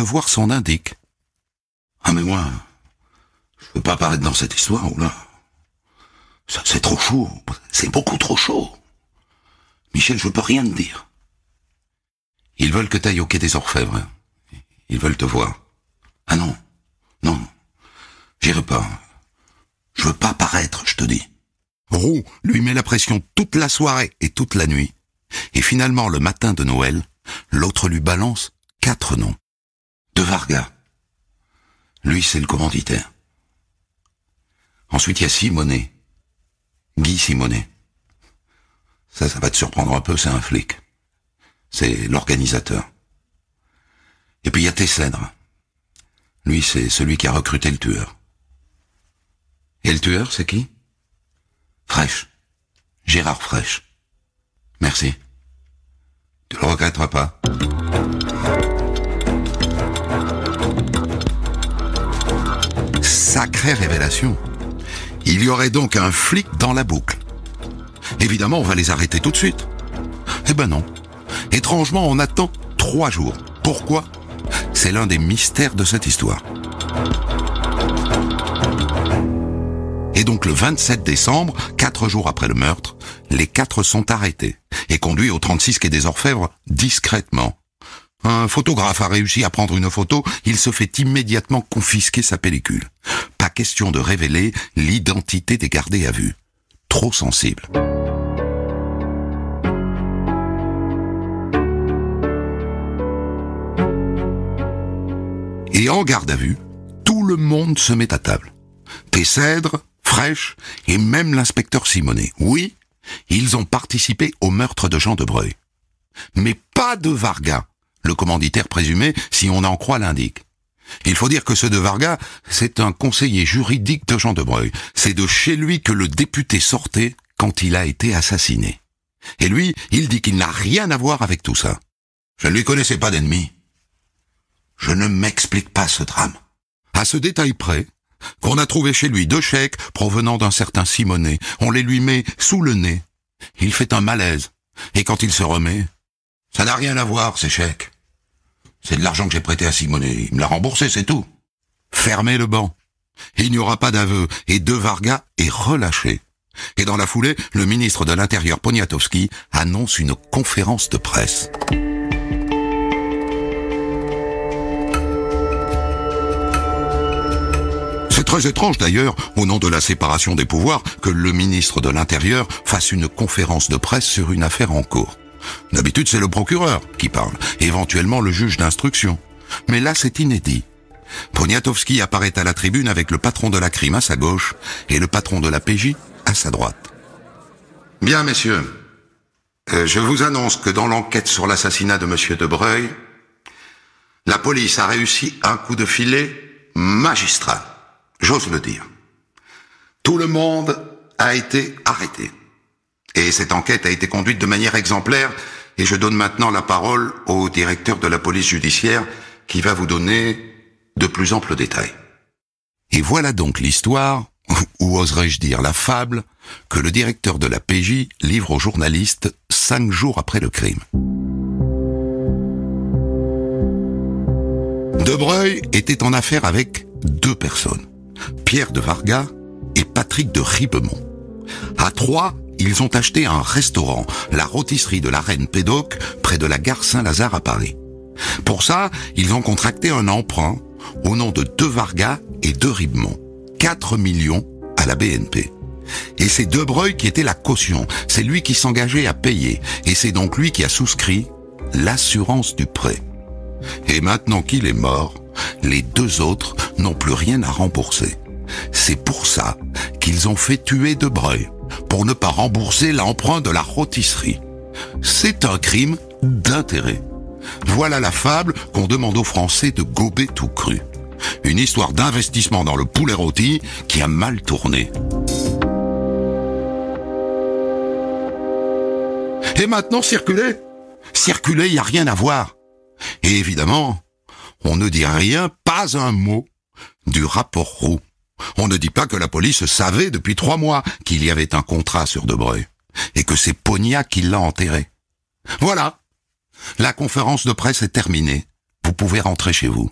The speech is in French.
ne voir son indique. Ah mais moi, je veux pas apparaître dans cette histoire, oula. Ça, c'est trop chaud, c'est beaucoup trop chaud. Michel, je peux rien te dire. Ils veulent que t'ailles au quai des Orfèvres. Ils veulent te voir. Ah non, non, j'irai pas. Je veux pas paraître, je te dis. Roux lui met la pression toute la soirée et toute la nuit. Et finalement, le matin de Noël, l'autre lui balance 4 noms. De Vargas. Lui, c'est le commanditaire. Ensuite, il y a Simonet. Guy Simonet. Ça va te surprendre un peu, c'est un flic. C'est l'organisateur. Et puis il y a Tessèdre. Lui, c'est celui qui a recruté le tueur. Et le tueur, c'est qui? Fraîche. Gérard Fraîche. Merci. Tu le regretteras pas. Sacrée révélation. Il y aurait donc un flic dans la boucle. Évidemment, on va les arrêter tout de suite. Eh ben non. Étrangement, on attend 3 jours. Pourquoi? C'est l'un des mystères de cette histoire. Et donc le 27 décembre, 4 jours après le meurtre, les 4 sont arrêtés et conduits au 36 quai des Orfèvres discrètement. Un photographe a réussi à prendre une photo, il se fait immédiatement confisquer sa pellicule. Pas question de révéler l'identité des gardés à vue. Trop sensible. Et en garde à vue, tout le monde se met à table. Tessèdre, Fraîche et même l'inspecteur Simonet. Oui, ils ont participé au meurtre de Jean de Breuil. Mais pas de Vargas, le commanditaire présumé, si on en croit l'indique. Il faut dire que ce de Vargas, c'est un conseiller juridique de Jean de Breuil. C'est de chez lui que le député sortait quand il a été assassiné. Et lui, il dit qu'il n'a rien à voir avec tout ça. Je ne lui connaissais pas d'ennemi. Je ne m'explique pas ce drame. À ce détail près, qu'on a trouvé chez lui 2 chèques provenant d'un certain Simonet. On les lui met sous le nez. Il fait un malaise. Et quand il se remet, ça n'a rien à voir, ces chèques. C'est de l'argent que j'ai prêté à Simonet. Il me l'a remboursé, c'est tout. Fermez le banc. Il n'y aura pas d'aveu. Et de Vargas est relâché. Et dans la foulée, le ministre de l'Intérieur Poniatowski annonce une conférence de presse. C'est très étrange d'ailleurs, au nom de la séparation des pouvoirs, que le ministre de l'Intérieur fasse une conférence de presse sur une affaire en cours. D'habitude, c'est le procureur qui parle, éventuellement le juge d'instruction. Mais là, c'est inédit. Poniatowski apparaît à la tribune avec le patron de la crime à sa gauche et le patron de la PJ à sa droite. Bien, messieurs, je vous annonce que dans l'enquête sur l'assassinat de monsieur de Breuil, la police a réussi un coup de filet magistral. J'ose le dire. Tout le monde a été arrêté. Et cette enquête a été conduite de manière exemplaire, et je donne maintenant la parole au directeur de la police judiciaire qui va vous donner de plus amples détails. Et voilà donc l'histoire, ou oserais-je dire la fable, que le directeur de la PJ livre aux journalistes 5 jours après le crime. De Breuil était en affaire avec 2 personnes. Pierre de Vargas et Patrick de Ribemont. À 3, ils ont acheté un restaurant, la rôtisserie de la Reine Pédoc, près de la gare Saint-Lazare à Paris. Pour ça, ils ont contracté un emprunt au nom de Vargas et de Ribemont. 4 millions à la BNP. Et c'est De Breuil qui était la caution. C'est lui qui s'engageait à payer. Et c'est donc lui qui a souscrit l'assurance du prêt. Et maintenant qu'il est mort, les 2 autres n'ont plus rien à rembourser. C'est pour ça qu'ils ont fait tuer De Breuil, pour ne pas rembourser l'emprunt de la rôtisserie. C'est un crime d'intérêt. Voilà la fable qu'on demande aux Français de gober tout cru. Une histoire d'investissement dans le poulet rôti qui a mal tourné. Et maintenant, circulez. Circulez, il n'y a rien à voir. Et évidemment, on ne dit rien, pas un mot, du rapport Roux. On ne dit pas que la police savait depuis 3 mois qu'il y avait un contrat sur De Breuil, et que c'est Pognat qui l'a enterré. Voilà. La conférence de presse est terminée. Vous pouvez rentrer chez vous.